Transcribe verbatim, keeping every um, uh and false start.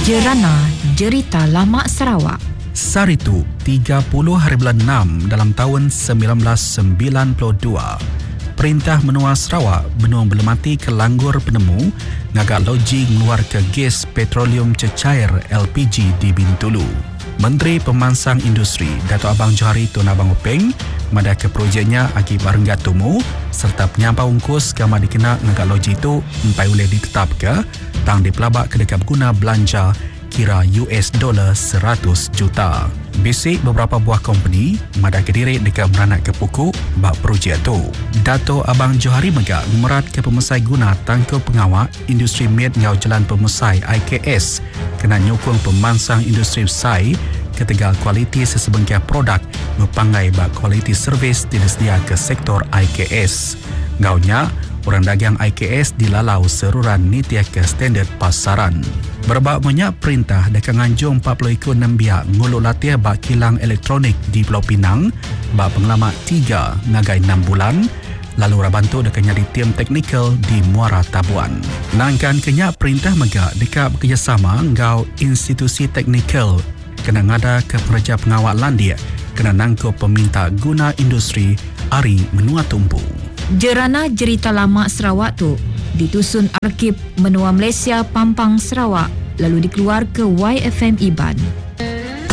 Jerana Jerita Lama Sarawak. Saritu, tiga puluh hari bulan enam dalam tahun sembilan belas sembilan puluh dua. Perintah Menua Sarawak benua Belemati ke langgur penemu ngagak loji ngeluar ke gas petroleum cecair L P G di Bintulu. Menteri Pemansang Industri Dato' Abang Johari Tun Abang Upeng mada ke projeknya agi barenggat tumu serta penyampau ungkus gama dikena ngagak loji itu empai boleh ditetap ke tang dipelabak ke dekat guna belanja kira U S dolar seratus juta. Bisik beberapa buah company mada kediri dekat meranak ke pukuk bak projek tu. Dato' Abang Johari megak memerat ke pemesai guna tangkau pengawak industri med ngau jalan pemesai I K S kena nyokong pemansang industri usai ketegal kualiti sesebengkah produk mepangai bak kualiti servis disedia ke sektor I K S. Ngaunya, orang dagang I K S dilalau seruran nitiah ke standard pasaran. Berbak banyak perintah dekat nganjung empat puluh ekor enam biak nguluk latih bak kilang elektronik di Pulau Pinang bak pengalamat tiga ngagai enam bulan lalu rabantu dekat nyari tim teknikal di Muara Tabuan. Nangkan kenyak perintah megak dekat bekerjasama ngau institusi teknikal kena ngada ke pekerja pengawal landia kena nangkup peminta guna industri Ari Menua Tumpu. Jerana Jerita Lama Sarawak tu ditusun Arkib Menua Malaysia Pampang Sarawak lalu dikeluar ke Y F M Iban.